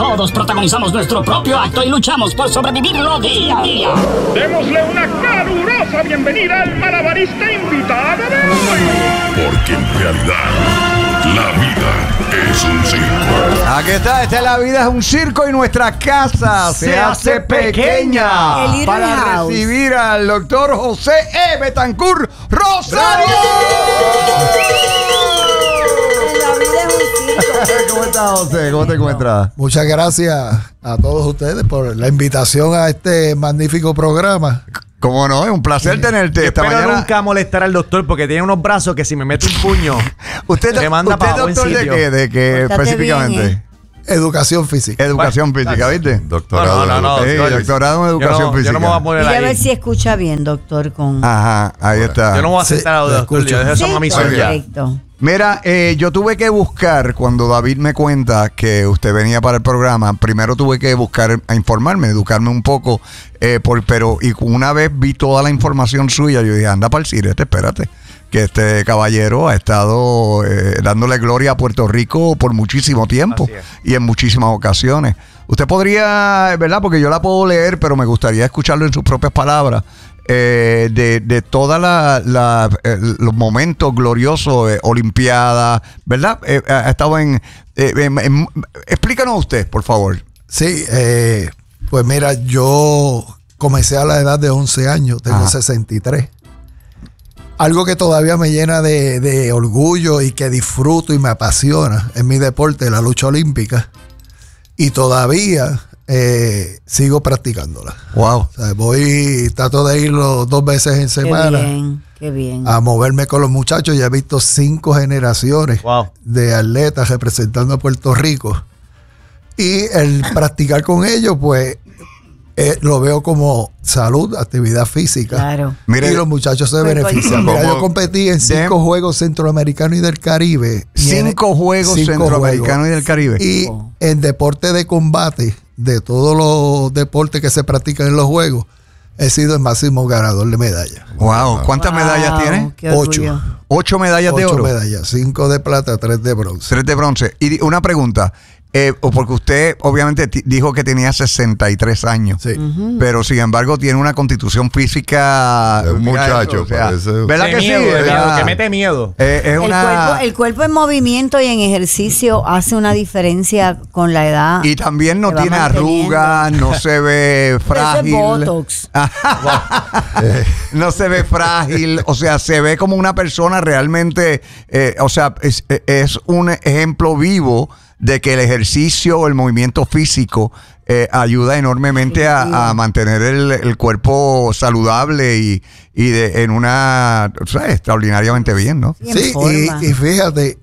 Todos protagonizamos nuestro propio acto y luchamos por sobrevivirlo día a día. Démosle una calurosa bienvenida al malabarista invitado de hoy. Porque en realidad la vida es un circo. Aquí está, la vida es un circo y nuestra casa se hace pequeña El Little para House. recibir al doctor José E. Betancourt Rosario. La vida es un circo. ¿Cómo estás, José? ¿Cómo te encuentras? Muchas gracias a todos ustedes por la invitación a este magnífico programa. ¿Cómo no? Es un placer tenerte esta Espero mañana. nunca molestar al doctor porque tiene unos brazos que si me mete un puño ¿Usted, manda usted para buen doctor de sitio. qué? ¿De qué Pórtate específicamente? bien, Educación física. Educación física, ¿viste? Doctorado. No, Sí, doctor. doctorado en educación física. Yo no me voy a poner Mira a ahí. ver si escucha bien, doctor, con... Ajá, ahí está. Yo no voy a aceptar a Sí, doctor. escucho. Yo dejo esa Sí, mamizón ya. correcto. Mira, yo tuve que buscar, cuando David me cuenta que usted venía para el programa, primero tuve que buscar a informarme, educarme un poco, pero una vez vi toda la información suya, yo dije, anda para el Sirete, espérate, que este caballero ha estado dándole gloria a Puerto Rico por muchísimo tiempo Así es. y en muchísimas ocasiones. Usted podría, ¿verdad? Porque yo la puedo leer, pero me gustaría escucharlo en sus propias palabras. De todos los momentos gloriosos, Olimpiada, ¿verdad? Ha estado explícanos usted, por favor. Sí, pues mira, yo comencé a la edad de 11 años, tengo 63. Algo que todavía me llena de orgullo y que disfruto y me apasiona es mi deporte, la lucha olímpica. Y todavía sigo practicándola. Wow. O sea, trato de ir 2 veces en semana. Qué bien. A moverme con los muchachos. Ya he visto 5 generaciones Wow. de atletas representando a Puerto Rico. Y el practicar con ellos, pues, lo veo como salud, actividad física. Claro. Mire, y los muchachos se Pues, benefician. como- Mira, yo competí en 5 Juegos Centroamericanos y del Caribe. Y en- 5 Juegos 5 Centroamericanos y del Caribe. Y en deporte de combate, de todos los deportes que se practican en los Juegos, he sido el máximo ganador de medallas. Wow. ¿Cuántas medallas tiene? Qué orgullo. 8 medallas de 8 oro. medallas, 5 de plata, 3 de bronce. 3 de bronce. Y una pregunta. Porque usted obviamente dijo que tenía 63 años. Sí. Pero sin embargo tiene una constitución física. Es un mira muchacho, eso, o sea, parece. ¿verdad De que miedo, sí? de miedo, ¿Verdad? que mete miedo. Es una. El cuerpo en movimiento y en ejercicio hace una diferencia con la edad. Y también no Se va tiene manteniendo. arrugas, no se ve Pero eso es frágil. Botox. No se ve frágil, o sea, se ve como una persona realmente, o sea, es un ejemplo vivo de que el ejercicio o el movimiento físico ayuda enormemente a mantener el cuerpo saludable y en una, o sea, extraordinariamente bien, ¿no? Y en Sí, forma. y fíjate,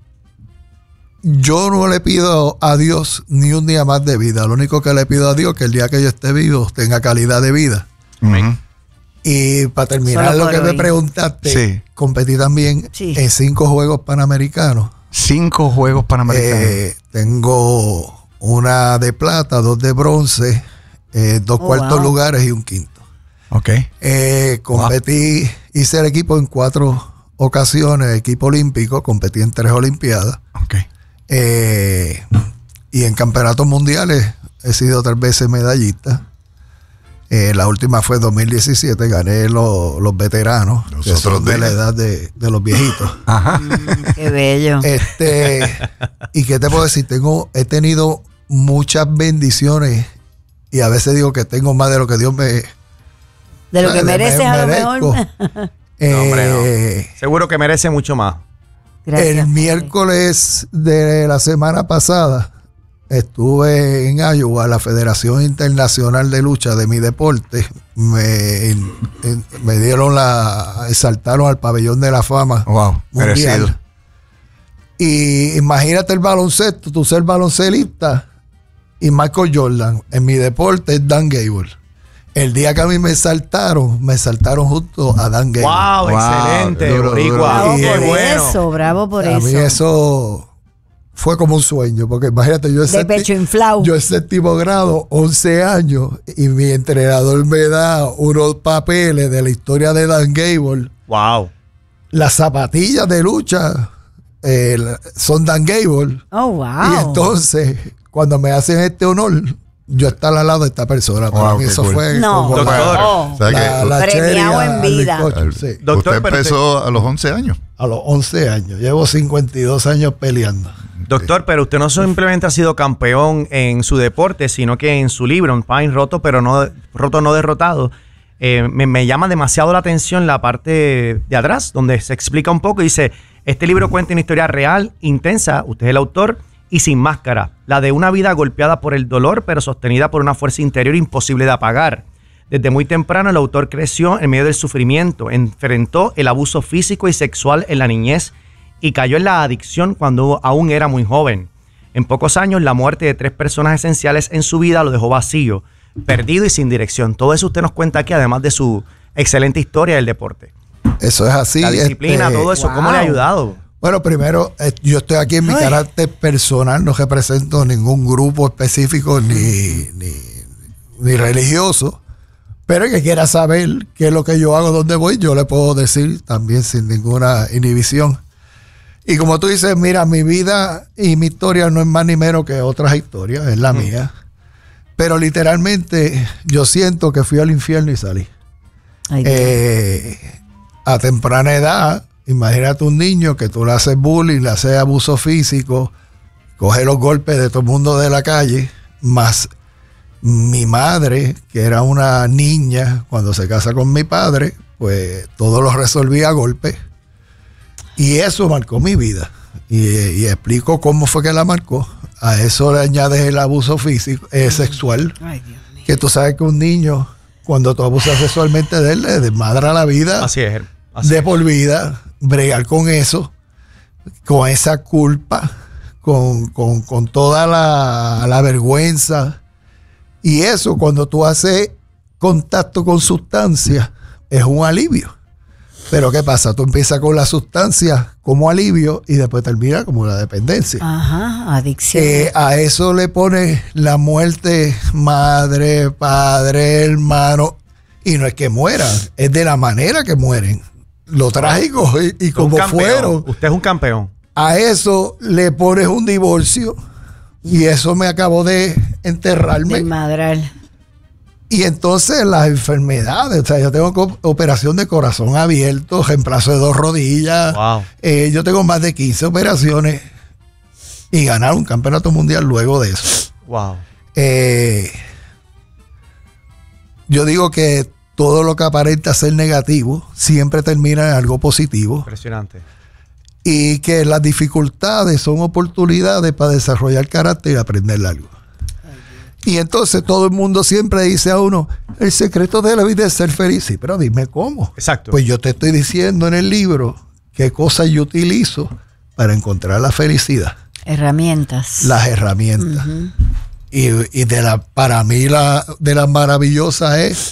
yo no le pido a Dios ni un día más de vida. Lo único que le pido a Dios es que el día que yo esté vivo tenga calidad de vida. Ujú. Y para terminar Solo lo por que me hoy. preguntaste, Sí. competí también Sí. en 5 Juegos Panamericanos. 5 Juegos Panamericanos. Tengo una de plata, 2 de bronce, 2 cuartos wow. lugares y un quinto. Ok. Competí, hice el equipo en 4 ocasiones, equipo olímpico, competí en 3 olimpiadas. Ok. Y en campeonatos mundiales he sido 3 veces medallista. La última fue 2017, gané los veteranos, que Nosotros son de la días. edad de los viejitos. Ajá. Qué bello. ¿Y qué te puedo decir? He tenido muchas bendiciones y a veces digo que tengo más de lo que Dios me... De lo que me mereces a lo merezco. mejor. No, hombre, no. Seguro que merece mucho más. Gracias, El Padre. miércoles de la semana pasada estuve en Iowa, la Federación Internacional de Lucha de mi deporte. Me dieron exaltaron al pabellón de la fama Wow. mundial. Merecido. Y imagínate el baloncesto, tú ser baloncelista y Michael Jordan. En mi deporte es Dan Gable. El día que a mí me saltaron junto a Dan Gable. Wow, excelente, duro, boricua. Bravo Qué por bueno. eso, bravo por A eso. mí eso fue como un sueño, porque imagínate, De pecho inflado. yo en 7º grado, 11 años, y mi entrenador me da unos papeles de la historia de Dan Gable. Wow. Las zapatillas de lucha son Dan Gable. Oh, wow. Y entonces, cuando me hacen este honor, yo estar al lado de esta persona. Para mí eso fue como Doctor. la Premiado cherry en vida. al bizcocho, sí. Doctor, usted empezó a los 11 años. A los 11 años. Llevo 52 años peleando. Doctor, pero usted no simplemente ha sido campeón en su deporte, sino que en su libro, Un Pain Roto, pero no derrotado, me llama demasiado la atención la parte de atrás, donde se explica un poco. Dice, este libro cuenta una historia real, intensa, usted es el autor, y sin máscara, la de una vida golpeada por el dolor, pero sostenida por una fuerza interior imposible de apagar. Desde muy temprano el autor creció en medio del sufrimiento, enfrentó el abuso físico y sexual en la niñez y cayó en la adicción cuando aún era muy joven. En pocos años, la muerte de 3 personas esenciales en su vida lo dejó vacío, perdido y sin dirección. Todo eso usted nos cuenta aquí, además de su excelente historia del deporte. Eso es así. La disciplina, todo eso, ¿cómo le ha ayudado? Bueno, primero, yo estoy aquí en mi carácter personal, no represento ningún grupo específico ni religioso, pero el que quiera saber qué es lo que yo hago, dónde voy, yo le puedo decir también sin ninguna inhibición. Y como tú dices, mira, mi vida y mi historia no es más ni menos que otras historias, es la mía. Pero literalmente yo siento que fui al infierno y salí. A temprana edad, imagínate un niño que tú le haces bullying, le haces abuso físico, coge los golpes de todo el mundo de la calle, más mi madre, que era una niña, cuando se casa con mi padre, pues todo lo resolvía a golpes. Y eso marcó mi vida. Y explico cómo fue que la marcó. A eso le añades el abuso físico, sexual. Ay, Dios mío. Que tú sabes que un niño, cuando tú abusas sexualmente de él, le desmadra la vida. Así es. Por vida. Bregar con eso, con esa culpa, con toda la vergüenza. Y eso, cuando tú haces contacto con sustancias, es un alivio. Pero ¿qué pasa? Tú empiezas con la sustancia como alivio y después termina como la dependencia. Ajá, adicción. A eso le pones la muerte, madre, padre, hermano. Y no es que mueran, es de la manera que mueren. Lo trágico y como fueron. Usted es un campeón. A eso le pones un divorcio y eso me acabó de enterrarme. De madrar. Y entonces las enfermedades, o sea, yo tengo operación de corazón abierto, reemplazo de 2 rodillas. Wow. Yo tengo más de 15 operaciones y ganar un campeonato mundial luego de eso. Wow. Yo digo que todo lo que aparenta ser negativo siempre termina en algo positivo. Impresionante. Y que las dificultades son oportunidades para desarrollar carácter y aprender algo. Y entonces todo el mundo siempre dice a uno, el secreto de la vida es ser feliz. Sí, pero dime cómo. Exacto. Pues yo te estoy diciendo en el libro qué cosas yo utilizo para encontrar la felicidad. Herramientas. Las herramientas. Y para mí de las maravillosas es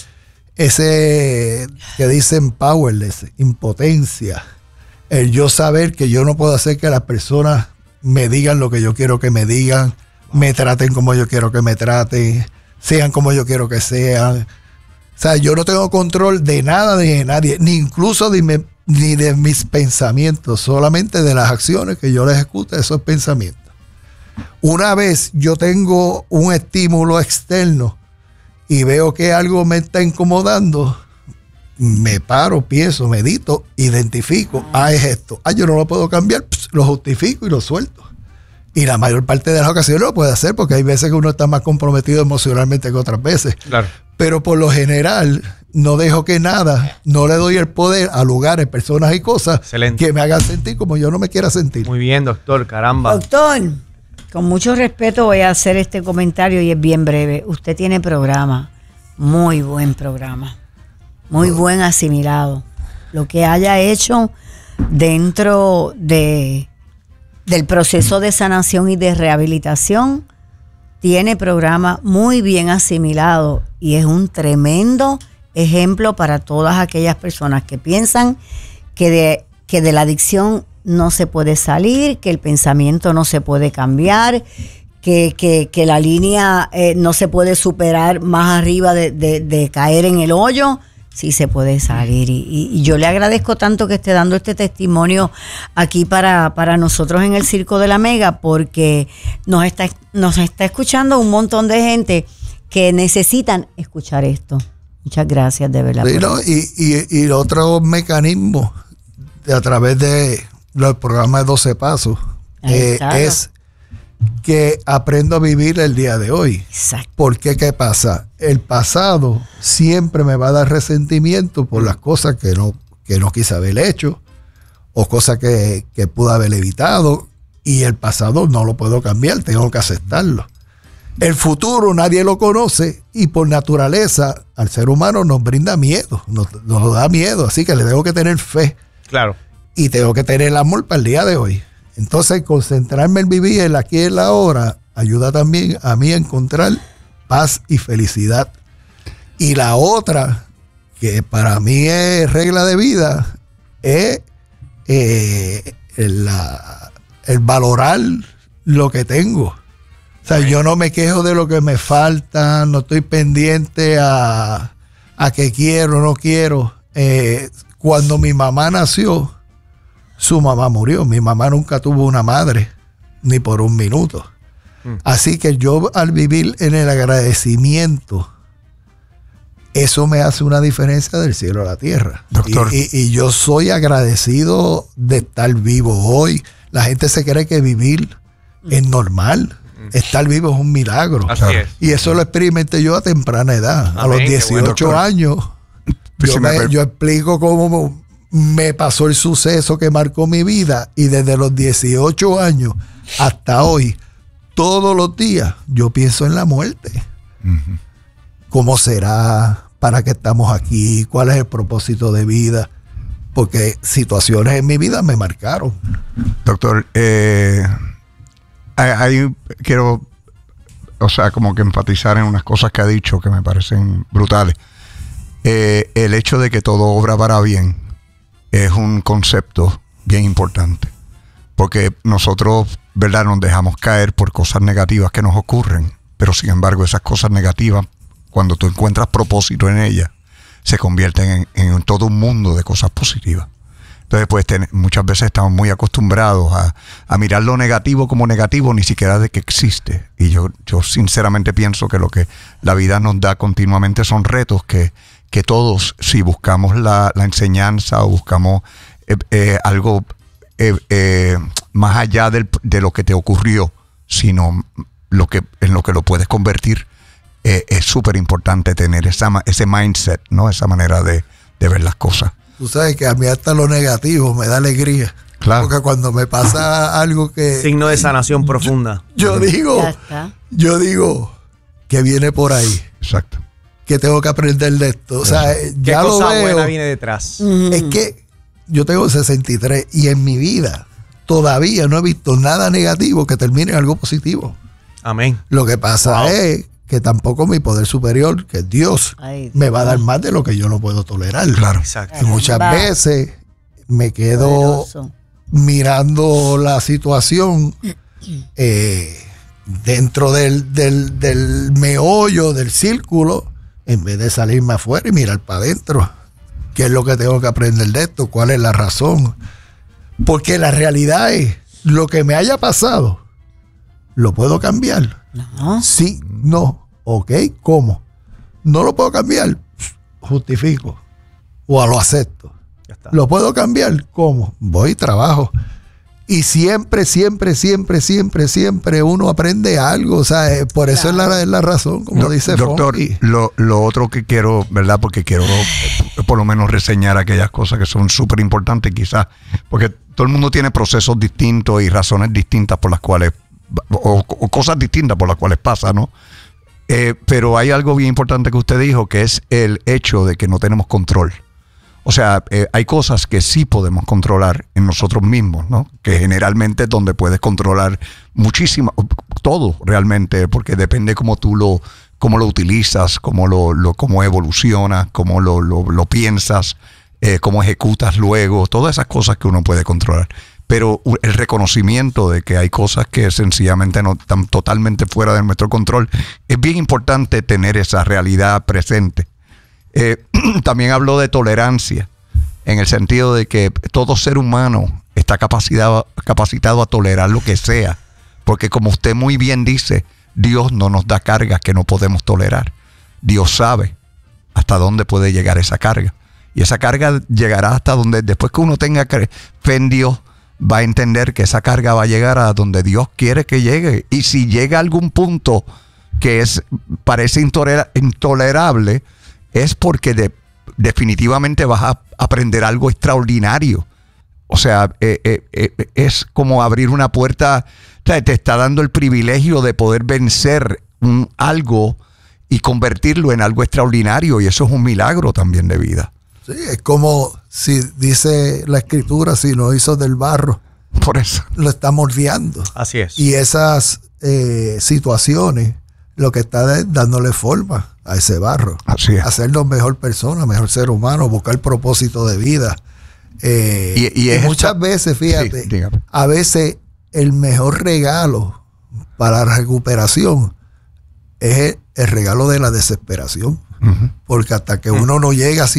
ese que dicen powerless, impotencia. El yo saber que yo no puedo hacer que las personas me digan lo que yo quiero que me digan, me traten como yo quiero que me traten, sean como yo quiero que sean. O sea, yo no tengo control de nada ni de nadie, ni incluso ni de mis pensamientos, solamente de las acciones que yo les ejecute esos pensamientos. Una vez yo tengo un estímulo externo y veo que algo me está incomodando, me paro, pienso, medito, identifico, es esto. Yo no lo puedo cambiar, lo justifico y lo suelto. Y la mayor parte de las ocasiones lo puede hacer porque hay veces que uno está más comprometido emocionalmente que otras veces. Claro. Pero por lo general no dejo que nada, no le doy el poder a lugares, personas y cosas que me hagan sentir como yo no me quiera sentir. Muy bien, doctor, caramba. Doctor, con mucho respeto voy a hacer este comentario y es bien breve. Usted tiene programa, muy buen programa, muy buen asimilado. Lo que haya hecho dentro del proceso de sanación y de rehabilitación, tiene programa muy bien asimilado y es un tremendo ejemplo para todas aquellas personas que piensan que de la adicción no se puede salir, que el pensamiento no se puede cambiar, que la línea no se puede superar más arriba de caer en el hoyo. sí se puede salir. Y yo le agradezco tanto que esté dando este testimonio aquí para nosotros en el Circo de la Mega, porque nos está escuchando un montón de gente que necesitan escuchar esto. Muchas gracias, de verdad. Sí, ¿no? Y otro mecanismo a través de los programas de 12 Pasos es que aprendo a vivir el día de hoy. Exacto. Porque, ¿qué pasa? El pasado siempre me va a dar resentimiento por las cosas que no quise haber hecho o cosas que pude haber evitado, y el pasado no lo puedo cambiar, tengo que aceptarlo. El futuro nadie lo conoce y por naturaleza al ser humano nos brinda miedo, nos da miedo, así que le tengo que tener fe. Claro. Y tengo que tener amor para el día de hoy. Entonces, concentrarme en vivir el aquí y el ahora ayuda también a mí a encontrar paz y felicidad. Y la otra, que para mí es regla de vida, es el valorar lo que tengo. O sea, yo no me quejo de lo que me falta, no estoy pendiente a que quiero o no quiero. Cuando mi mamá nació, su mamá murió. Mi mamá nunca tuvo una madre, ni por un minuto. Así que yo, al vivir en el agradecimiento, eso me hace una diferencia del cielo a la tierra. Doctor. Y yo soy agradecido de estar vivo hoy. La gente se cree que vivir es normal. Estar vivo es un milagro. Así es. Y eso lo experimenté yo a temprana edad. Amén, a los 18 bueno, años. Yo explico cómo me pasó el suceso que marcó mi vida, y desde los 18 años hasta hoy, todos los días yo pienso en la muerte. Uh-huh. ¿Cómo será? ¿Para qué estamos aquí? ¿Cuál es el propósito de vida? Porque situaciones en mi vida me marcaron. Doctor, ahí quiero, como que enfatizar en unas cosas que ha dicho que me parecen brutales. El hecho de que todo obra para bien es un concepto bien importante, porque nosotros, ¿verdad?, nos dejamos caer por cosas negativas que nos ocurren, pero sin embargo esas cosas negativas, cuando tú encuentras propósito en ellas, se convierten en todo un mundo de cosas positivas. Entonces, pues muchas veces estamos muy acostumbrados a mirar lo negativo como negativo, ni siquiera de que existe. Y yo sinceramente pienso que lo que la vida nos da continuamente son retos que todos, si buscamos la enseñanza o buscamos algo más allá de lo que te ocurrió, sino en lo que lo puedes convertir, es súper importante tener ese mindset, ¿no? Esa manera de ver las cosas. Tú sabes que a mí hasta lo negativo me da alegría. Claro. Porque cuando me pasa algo que... Signo de sanación profunda. Yo digo que viene por ahí. Exacto. Que tengo que aprender de esto. O sea, ¿Qué ya lo cosa veo. buena viene detrás? Es que yo tengo 63 y en mi vida todavía no he visto nada negativo que termine en algo positivo. Amén. Lo que pasa es que tampoco mi poder superior, que es Dios, me va a dar más de lo que yo no puedo tolerar. Claro. Exacto. Y muchas veces me quedo Poderoso. mirando la situación dentro del meollo, del círculo, en vez de salirme afuera y mirar para adentro. ¿Qué es lo que tengo que aprender de esto? ¿Cuál es la razón? Porque la realidad es, lo que me haya pasado, ¿lo puedo cambiar? No. Sí, no. Ok, ¿cómo? No lo puedo cambiar, justifico. O lo acepto. Ya está. ¿Lo puedo cambiar? ¿Cómo? Voy y trabajo. Y siempre uno aprende algo. O sea, por eso es la razón, como dice Doctor, Fonky. lo otro que quiero, ¿verdad? Porque quiero por lo menos reseñar aquellas cosas que son súper importantes, quizás, porque todo el mundo tiene procesos distintos y razones distintas por las cuales, o cosas distintas por las cuales pasa, ¿no? Pero hay algo bien importante que usted dijo, que es el hecho de que no tenemos control. O sea, hay cosas que sí podemos controlar en nosotros mismos, ¿no? Que generalmente es donde puedes controlar muchísimo, todo realmente, porque depende cómo tú cómo lo utilizas, cómo evoluciona, cómo lo piensas, cómo ejecutas luego, todas esas cosas que uno puede controlar. Pero el reconocimiento de que hay cosas que sencillamente no están totalmente fuera de nuestro control, es bien importante tener esa realidad presente. También habló de tolerancia, en el sentido de que todo ser humano está capacitado a tolerar lo que sea, porque como usted muy bien dice, Dios no nos da cargas que no podemos tolerar. Dios sabe hasta dónde puede llegar esa carga, y esa carga llegará hasta donde, después que uno tenga fe en Dios, va a entender que esa carga va a llegar a donde Dios quiere que llegue. Y si llega a algún punto que parece intolerable, es porque definitivamente vas a aprender algo extraordinario. O sea, es como abrir una puerta. O sea, te está dando el privilegio de poder vencer algo y convertirlo en algo extraordinario, y eso es un milagro también de vida. Sí, es como si dice la Escritura, si lo hizo del barro, por eso lo está moldeando. Así es. Y esas situaciones, lo que está dándole forma a ese barro. Así es. Hacernos mejor persona, mejor ser humano, buscar propósito de vida. Y muchas veces, fíjate, sí, a veces el mejor regalo para la recuperación es el regalo de la desesperación. Porque hasta que uno no llega así